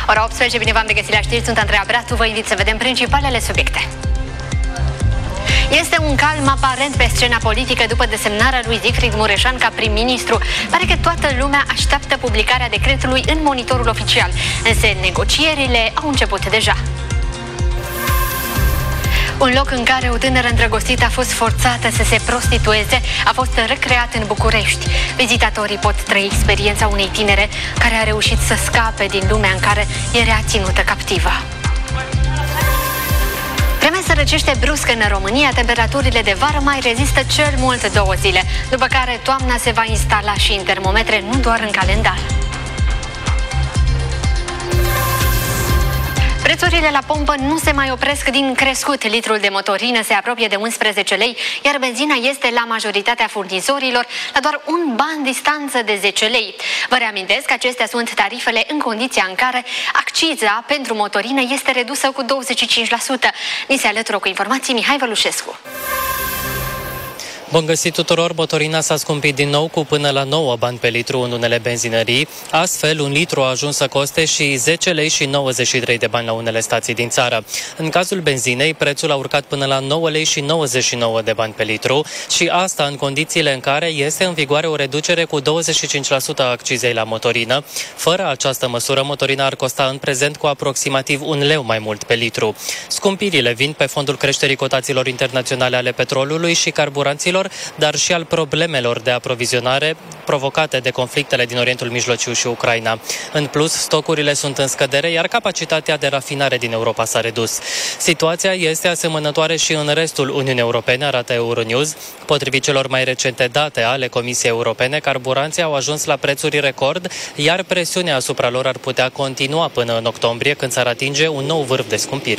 Ora 18, bine v-am regăsit la știri, sunt Andreea Bratu, vă invit să vedem principalele subiecte. Este un calm aparent pe scena politică după desemnarea lui Siegfried Mureșan ca prim-ministru. Pare că toată lumea așteaptă publicarea decretului în monitorul oficial, însă negocierile au început deja. Un loc în care o tânără îndrăgostită a fost forțată să se prostitueze a fost recreat în București. Vizitatorii pot trăi experiența unei tinere care a reușit să scape din lumea în care era ținută captivă. Vremea se răcește brusc în România, temperaturile de vară mai rezistă cel mult 2 zile, după care toamna se va instala și în termometre, nu doar în calendar. Prețurile la pompă nu se mai opresc din crescut. Litrul de motorină se apropie de 11 lei, iar benzina este la majoritatea furnizorilor la doar un ban distanță de 10 lei. Vă reamintesc că acestea sunt tarifele în condiția în care acciza pentru motorină este redusă cu 25%. Ni se alătură cu informații Mihai Vălușescu. Bun găsit tuturor, motorina s-a scumpit din nou cu până la 9 bani pe litru în unele benzinării. Astfel, un litru a ajuns să coste și 10 lei și 93 de bani la unele stații din țară. În cazul benzinei, prețul a urcat până la 9 lei și 99 de bani pe litru și asta în condițiile în care este în vigoare o reducere cu 25% a accizei la motorină. Fără această măsură, motorina ar costa în prezent cu aproximativ 1 leu mai mult pe litru. Scumpirile vin pe fondul creșterii cotațiilor internaționale ale petrolului și carburanților, dar și al problemelor de aprovizionare provocate de conflictele din Orientul Mijlociu și Ucraina. În plus, stocurile sunt în scădere, iar capacitatea de rafinare din Europa s-a redus. Situația este asemănătoare și în restul Uniunii Europene, arată Euronews. Potrivit celor mai recente date ale Comisiei Europene, carburanții au ajuns la prețuri record, iar presiunea asupra lor ar putea continua până în octombrie, când s-ar atinge un nou vârf de scumpiri.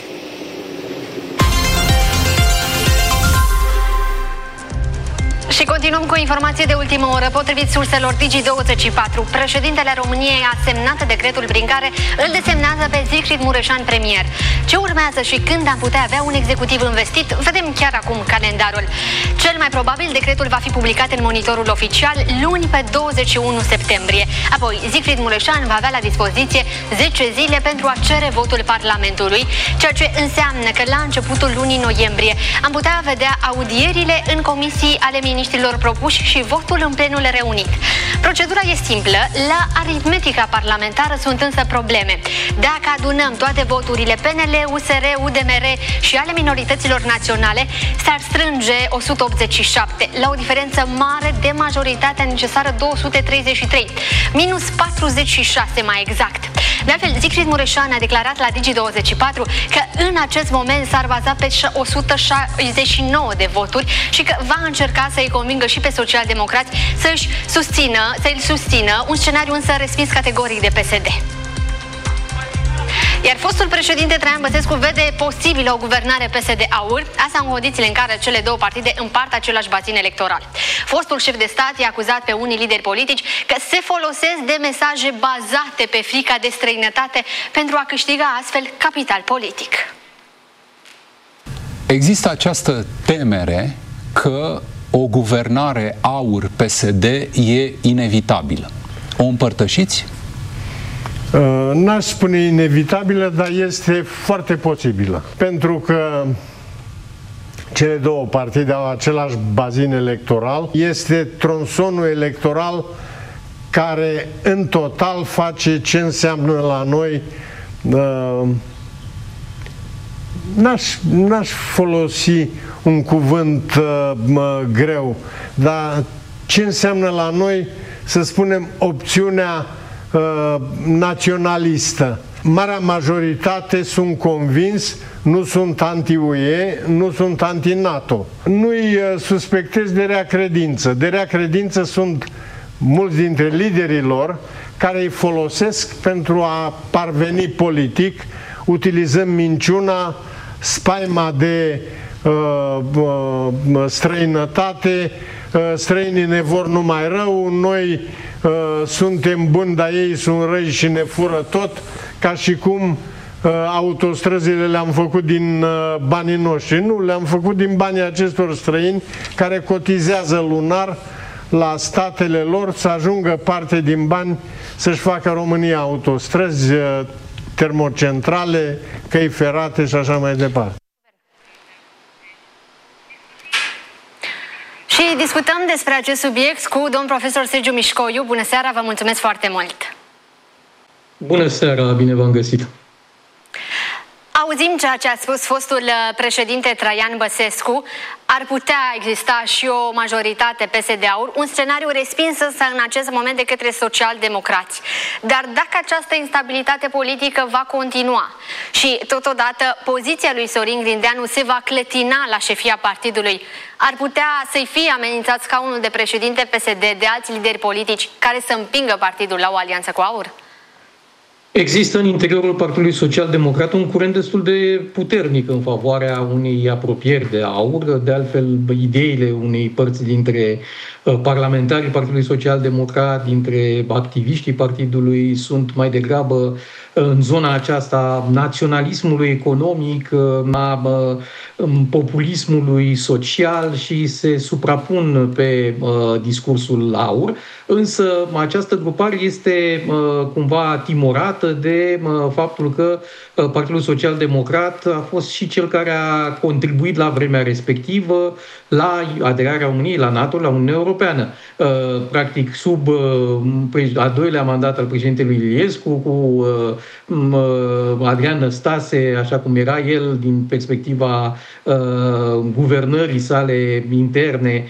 Și continuăm cu informație de ultimă oră. Potrivit surselor Digi24, președintele României a semnat decretul prin care îl desemnează pe Siegfried Mureșan premier. Ce urmează și când am putea avea un executiv investit? Vedem chiar acum calendarul. Cel mai probabil decretul va fi publicat în monitorul oficial luni pe 21 septembrie. Apoi Siegfried Mureșan va avea la dispoziție 10 zile pentru a cere votul Parlamentului, ceea ce înseamnă că la începutul lunii noiembrie am putea vedea audierile în comisii ale ministrilor propuși și votul în plenul reunit. Procedura e simplă, la aritmetica parlamentară sunt însă probleme. Dacă adunăm toate voturile PNL, USR, UDMR și ale minorităților naționale, s-ar strânge 187, la o diferență mare de majoritatea necesară 233, minus 46 mai exact. De altfel, Siegfried Mureșan a declarat la Digi24 că în acest moment s-ar baza pe 169 de voturi și că va încerca să-i convingă și pe socialdemocrați să-l susțină, un scenariu însă respins categoric de PSD. Iar fostul președinte Traian Băsescu vede posibilă o guvernare PSD-AUR, asta în condițiile în care cele două partide împart același bazin electoral. Fostul șef de stat i-a acuzat pe unii lideri politici că se folosesc de mesaje bazate pe frica de străinătate pentru a câștiga astfel capital politic. Există această temere că o guvernare AUR-PSD e inevitabilă. O împărtășiți? N-aș spune inevitabilă, dar este foarte posibilă. Pentru că cele două partide au același bazin electoral. Este tronsonul electoral care în total face ce înseamnă la noi. N-aș folosi un cuvânt greu, dar ce înseamnă la noi, să spunem, opțiunea naționalistă. Marea majoritate, sunt convins, nu sunt anti-UE, nu sunt anti-NATO. Nu-i suspectez de rea credință. De rea credință sunt mulți dintre liderii lor care îi folosesc pentru a parveni politic, utilizând minciuna, spaima de străinătate, străinii ne vor numai rău, noi suntem buni, dar ei sunt răi și ne fură tot, ca și cum autostrăzile le-am făcut din banii noștri. Nu, le-am făcut din banii acestor străini care cotizează lunar la statele lor să ajungă parte din bani să-și facă România autostrăzi, termocentrale, căi ferate și așa mai departe. Și discutăm despre acest subiect cu domnul profesor Sergiu Mișcoiu. Bună seara, vă mulțumesc foarte mult! Bună seara, bine v-am găsit! Auzim ceea ce a spus fostul președinte Traian Băsescu. Ar putea exista și o majoritate PSD-AUR, un scenariu respins însă în acest moment de către social-democrați. Dar dacă această instabilitate politică va continua și totodată poziția lui Sorin Grindeanu se va clătina la șefia partidului, ar putea să-i fie amenințat scaunul de președinte PSD de alți lideri politici care să împingă partidul la o alianță cu AUR? Există în interiorul Partidului Social-Democrat un curent destul de puternic în favoarea unei apropieri de AUR. De altfel, ideile unei părți dintre parlamentarii Partidului Social-Democrat, dintre activiștii partidului, sunt mai degrabă în zona aceasta naționalismului economic, a populismului social și se suprapun pe discursul AUR. Însă această grupare este cumva timorată de faptul că Partidul Social-Democrat a fost și cel care a contribuit la vremea respectivă la aderarea României la NATO, la Uniunea Europeană. Practic, sub a doilea mandat al președintelui Iliescu, cu Adrian Năstase, așa cum era el din perspectiva guvernării sale interne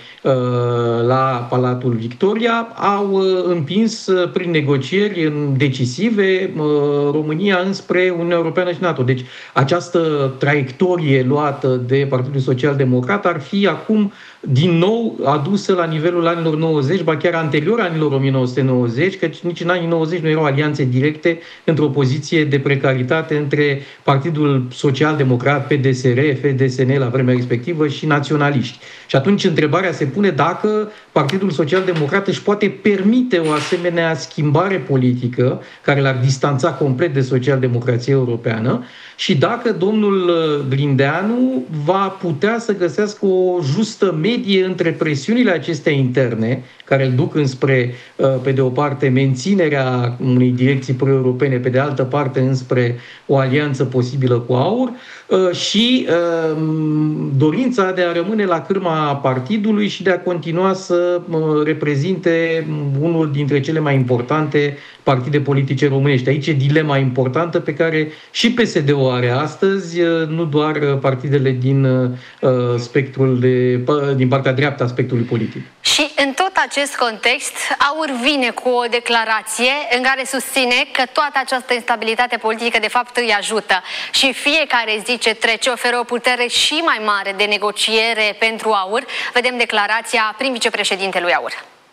la Palatul Victoria, au împins prin negocieri decisive România înspre Uniunea Europeană și NATO. Deci această traiectorie luată de Partidul Social-Democrat ar fi acum din nou adusă la nivelul anilor 90, ba chiar anterior anilor 1990, căci nici în anii 90 nu erau alianțe directe într-o poziție de precaritate între Partidul Social-Democrat, PDSR, FDSN la vremea respectivă și naționaliști. Și atunci întrebarea se pune dacă Partidul Social-Democrat își poate permite o asemenea schimbare politică care l-ar distanța complet de social-democrația europeană și dacă domnul Grindeanu va putea să găsească o justă medie între presiunile acestea interne, care îl duc înspre, pe de o parte, menținerea unei direcții pro-europene, pe de altă parte, înspre o alianță posibilă cu AUR, și dorința de a rămâne la cârma partidului și de a continua să reprezinte unul dintre cele mai importante partide politice românești. Aici e dilema importantă pe care și PSD o are astăzi, nu doar partidele din spectrul din partea dreaptă a spectrului politic. Și în tot acest context, AUR vine cu o declarație în care susține că toată această instabilitate politică de fapt îi ajută și fiecare zi ce trece oferă o putere și mai mare de negociere pentru AUR. Vedem declarația prim vicepreședintelui AUR.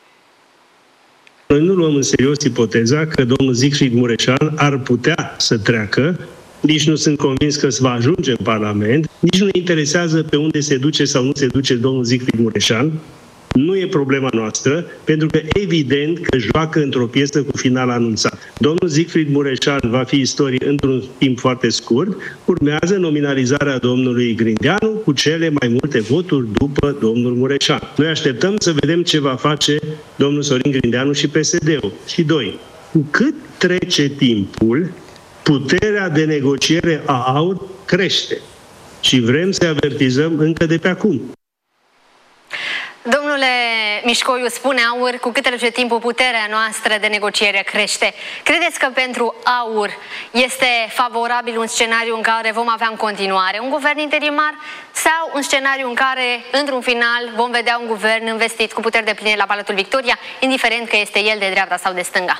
Noi nu luăm în serios ipoteza că domnul Siegfried Mureșan ar putea să treacă, nici nu sunt convins că va ajunge în Parlament, nici nu ne interesează pe unde se duce sau nu se duce domnul Siegfried Mureșan. Nu e problema noastră, pentru că evident că joacă într-o piesă cu final anunțat. Domnul Siegfried Mureșan va fi istorie într-un timp foarte scurt. Urmează nominalizarea domnului Grindeanu cu cele mai multe voturi după domnul Mureșan. Noi așteptăm să vedem ce va face domnul Sorin Grindeanu și PSD-ul. Și doi, cu cât trece timpul, puterea de negociere a AUR crește. Și vrem să avertizăm încă de pe acum. Domnule Mișcoiu, spune AUR, cu cât trece timpul, puterea noastră de negociere crește. Credeți că pentru AUR este favorabil un scenariu în care vom avea în continuare un guvern interimar sau un scenariu în care, într-un final, vom vedea un guvern investit cu puteri depline la Palatul Victoria, indiferent că este el de dreapta sau de stânga?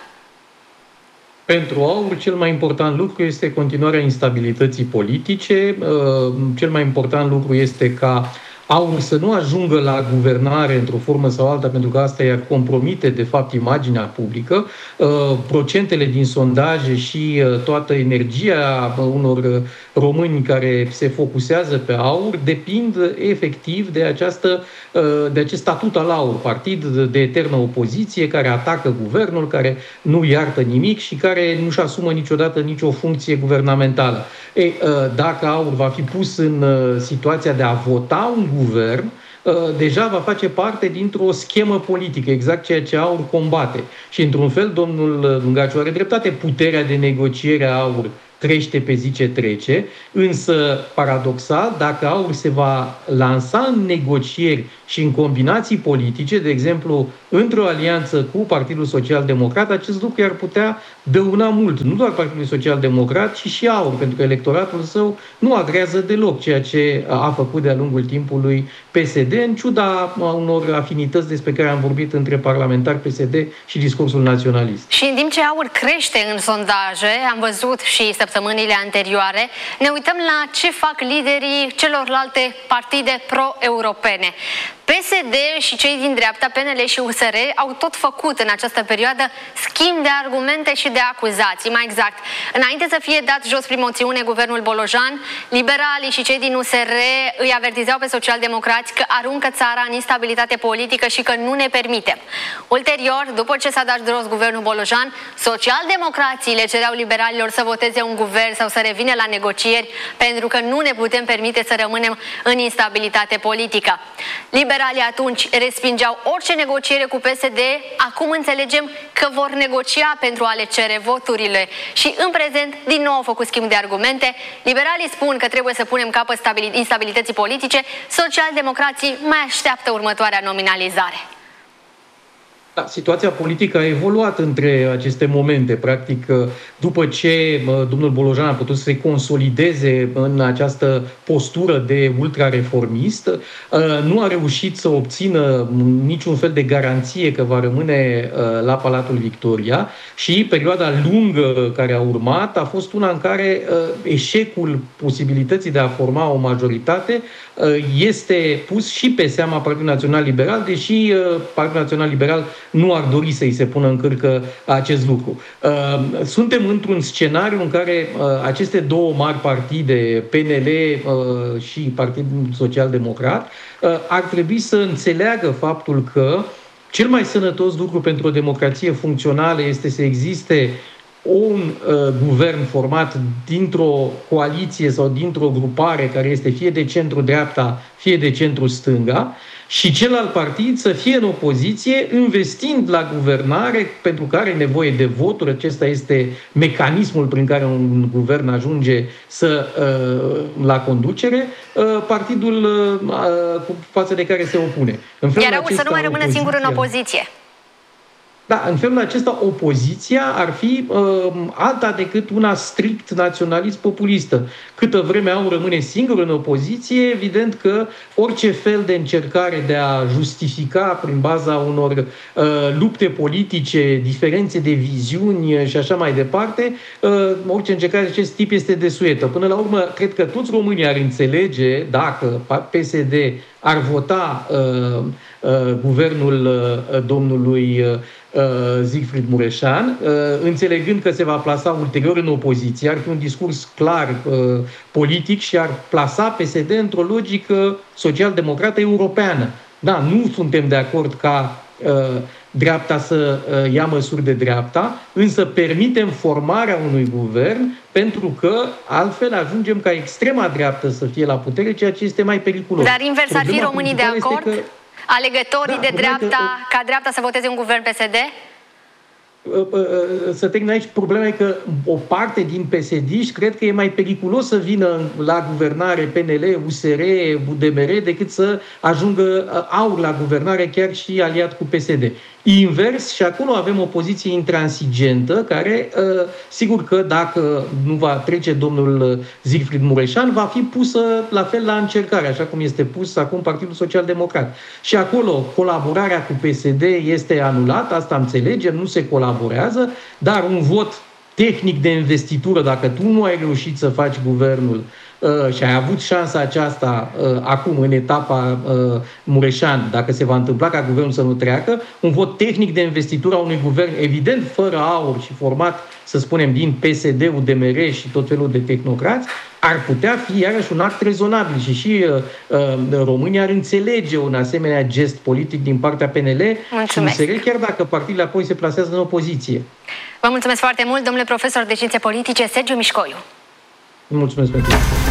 Pentru AUR, cel mai important lucru este continuarea instabilității politice. Cel mai important lucru este ca AUR să nu ajungă la guvernare într-o formă sau alta, pentru că asta i-ar compromite, de fapt, imaginea publică. Procentele din sondaje și toată energia unor români care se focusează pe AUR depind efectiv de acest statut al AUR, partid de eternă opoziție, care atacă guvernul, care nu iartă nimic și care nu-și asumă niciodată nicio funcție guvernamentală. Dacă AUR va fi pus în situația de a vota un guvern, deja va face parte dintr-o schemă politică, exact ceea ce AUR combate. Și într-un fel, domnul Lungaciu are dreptate, puterea de negociere a AUR crește pe zi ce trece, însă, paradoxal, dacă AUR se va lansa în negocieri și în combinații politice, de exemplu, într-o alianță cu Partidul Social Democrat, acest lucru ar putea dăuna mult, nu doar Partidul Social Democrat, ci și AUR, pentru că electoratul său nu agrează deloc ceea ce a făcut de-a lungul timpului PSD, în ciuda unor afinități despre care am vorbit între parlamentari PSD și discursul naționalist. Și în timp ce AUR crește în sondaje, am văzut și săptămânile anterioare, ne uităm la ce fac liderii celorlalte partide pro-europene. PSD și cei din dreapta, PNL și USR, au tot făcut în această perioadă schimb de argumente și de acuzații. Mai exact, înainte să fie dat jos prin moțiune guvernul Bolojan, liberalii și cei din USR îi avertizau pe socialdemocrați că aruncă țara în instabilitate politică și că nu ne permitem. Ulterior, după ce s-a dat jos guvernul Bolojan, socialdemocrații le cereau liberalilor să voteze un guvern sau să revină la negocieri, pentru că nu ne putem permite să rămânem în instabilitate politică. Liberalii atunci respingeau orice negociere cu PSD, acum înțelegem că vor negocia pentru a le cere voturile. Și în prezent, din nou au făcut schimb de argumente. Liberalii spun că trebuie să punem capăt instabilității politice, socialdemocrații mai așteaptă următoarea nominalizare. Da, situația politică a evoluat între aceste momente. Practic, după ce domnul Bolojan a putut să se consolideze în această postură de ultrareformist, nu a reușit să obțină niciun fel de garanție că va rămâne la Palatul Victoria și perioada lungă care a urmat a fost una în care eșecul posibilității de a forma o majoritate este pus și pe seama Partidului Național Liberal, deși Partidul Național Liberal nu ar dori să-i se pună în cârcă acest lucru. Suntem într-un scenariu în care aceste două mari partide, PNL și Partidul Social Democrat, ar trebui să înțeleagă faptul că cel mai sănătos lucru pentru o democrație funcțională este să existe un guvern format dintr-o coaliție sau dintr-o grupare care este fie de centru-dreapta, fie de centru-stânga, și celălalt partid să fie în opoziție, investind la guvernare, pentru care are nevoie de voturi. Acesta este mecanismul prin care un guvern ajunge la conducere, partidul față de care se opune. Iar AUR să nu mai rămână singur în opoziție. Da, în felul acesta opoziția ar fi alta decât una strict naționalist-populistă. Câtă vreme AUR rămâne singur în opoziție, evident că orice fel de încercare de a justifica prin baza unor lupte politice, diferențe de viziuni și așa mai departe, orice încercare de acest tip este desuetă. Până la urmă, cred că toți românii ar înțelege dacă PSD ar vota guvernul domnului Siegfried Mureșan, înțelegând că se va plasa ulterior în opoziție, ar fi un discurs clar politic și ar plasa PSD într-o logică social-democrată europeană. Da, nu suntem de acord ca dreapta să ia măsuri de dreapta, însă permitem formarea unui guvern pentru că altfel ajungem ca extrema dreaptă să fie la putere, ceea ce este mai periculos. Dar invers, ar fi românii de acord? Alegătorii de dreapta, ca dreapta să voteze un guvern PSD? Să termin aici, problema e că o parte din PSD-ști cred că e mai periculos să vină la guvernare PNL, USR, UDMR decât să ajungă AUR la guvernare, chiar și aliat cu PSD. Invers, și acolo avem o poziție intransigentă care, sigur că dacă nu va trece domnul Siegfried Mureșan, va fi pusă la fel la încercare, așa cum este pus acum Partidul Social Democrat. Și acolo colaborarea cu PSD este anulată, asta înțelegem, nu se colaborează, dar un vot tehnic de investitură, dacă tu nu ai reușit să faci guvernul și ai avut șansa aceasta acum în etapa Mureșan, dacă se va întâmpla ca guvernul să nu treacă, un vot tehnic de investitură a unui guvern, evident fără AUR și format, să spunem, din PSD, UDMR și tot felul de tehnocrați, ar putea fi iarăși un act rezonabil și România ar înțelege un asemenea gest politic din partea PNL și USR, chiar dacă partidele apoi se plasează în opoziție. Vă mulțumesc foarte mult, domnule profesor de științe politice, Sergiu Mișcoiu. Mulțumesc pentru